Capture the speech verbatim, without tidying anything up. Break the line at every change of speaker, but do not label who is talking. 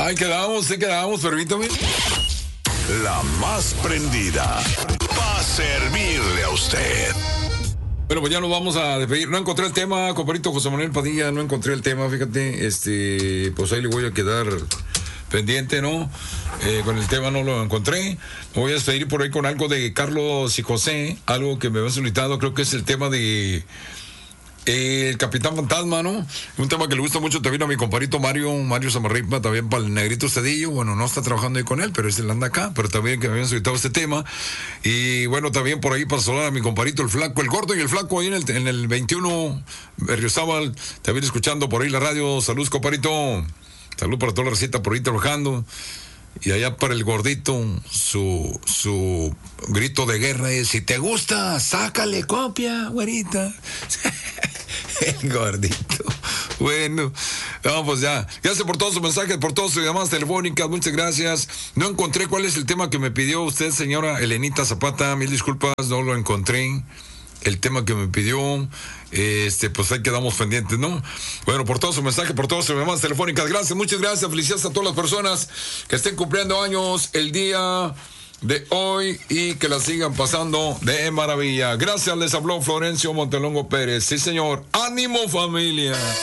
Ahí quedamos, sí quedamos, permítame.
La más prendida para servirle a usted.
Bueno, pues ya nos vamos a despedir. No encontré el tema, compadrito José Manuel Padilla, no encontré el tema, fíjate, este, pues ahí le voy a quedar pendiente, ¿no? Eh, con el tema no lo encontré. Me voy a despedir por ahí con algo de Carlos y José, algo que me había solicitado, creo que es el tema de eh, el Capitán Fantasma, ¿no? Un tema que le gusta mucho también a mi compadrito Mario, Mario Samarripa, también para el Negrito Cedillo. Bueno, no está trabajando ahí con él, pero él anda acá, pero también que me habían solicitado este tema. Y bueno, también por ahí para saludar a mi compadrito el Flaco, el Gordo y el Flaco ahí en el, en el veintiuno Berriozábal, también escuchando por ahí la radio. Saludos, compadrito. Salud para toda la receta por ahí trabajando. Y allá para el gordito, su, su grito de guerra es: si te gusta, sácale copia, güerita. El gordito. Bueno, vamos pues ya. Gracias por todos sus mensajes, por todas sus llamadas telefónicas. Muchas gracias. No encontré cuál es el tema que me pidió usted, señora Elenita Zapata. Mil disculpas, no lo encontré. El tema que me pidió, este, pues ahí quedamos pendientes, ¿no? Bueno, por todo su mensaje, por todas sus llamadas telefónicas, gracias, muchas gracias, felicidades a todas las personas que estén cumpliendo años el día de hoy y que la sigan pasando de maravilla. Gracias, les habló Florencio Montelongo Pérez. Sí, señor. ¡Ánimo, familia!